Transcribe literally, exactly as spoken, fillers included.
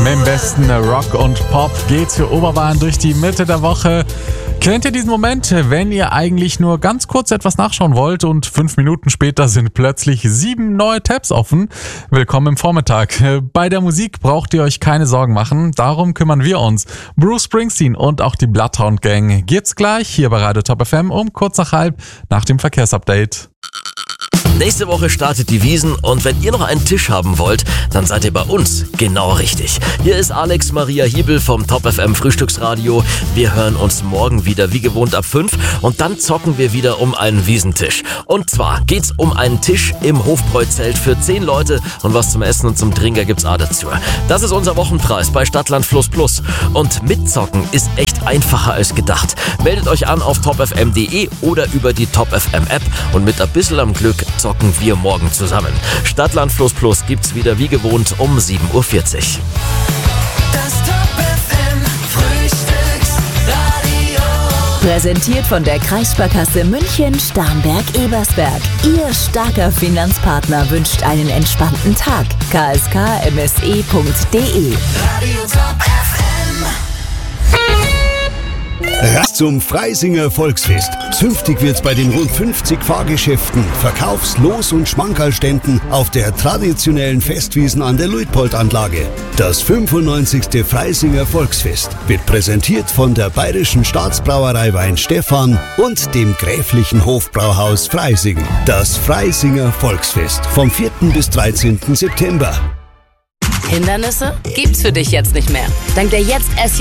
Mit dem besten Rock und Pop geht's für Oberbayern durch die Mitte der Woche. Kennt ihr diesen Moment, wenn ihr eigentlich nur ganz kurz etwas nachschauen wollt und fünf Minuten später sind plötzlich sieben neue Tabs offen? Willkommen im Vormittag. Bei der Musik braucht ihr euch keine Sorgen machen, darum kümmern wir uns. Bruce Springsteen und auch die Bloodhound Gang gibt's gleich hier bei Radio Top F M um kurz nach halb nach dem Verkehrsupdate. Nächste Woche startet die Wiesn und wenn ihr noch einen Tisch haben wollt, dann seid ihr bei uns genau richtig. Hier ist Alex Maria Hiebel vom Top F M Frühstücksradio. Wir hören uns morgen wieder wie gewohnt ab fünf und dann zocken wir wieder um einen Wiesentisch. Und zwar geht's um einen Tisch im Hofbräuzelt für zehn Leute und was zum Essen und zum Trinken gibt's auch dazu. Das ist unser Wochenpreis bei Stadtland Fluss Plus. Und mitzocken ist echt einfacher als gedacht. Meldet euch an auf top f m punkt d e oder über die Top F M App und mit ein bisschen am Glück zocken wir morgen zusammen. Stadtland Fluss Plus gibt's wieder wie gewohnt um sieben Uhr vierzig. Das Top F M Frühstücksradio. Präsentiert von der Kreissparkasse München Starnberg-Ebersberg. Ihr starker Finanzpartner wünscht einen entspannten Tag. k s k m s e punkt d e. Radio Top F M. Rast zum Freisinger Volksfest. Zünftig wird's bei den rund fünfzig Fahrgeschäften, Verkaufs-, Los- und Schmankerlständen auf der traditionellen Festwiesen an der Luitpold-Anlage. Das fünfundneunzigste Freisinger Volksfest wird präsentiert von der Bayerischen Staatsbrauerei Weinstefan und dem Gräflichen Hofbrauhaus Freising. Das Freisinger Volksfest vom vierten bis dreizehnten September. Hindernisse gibt's für dich jetzt nicht mehr. Dank der Jetzt S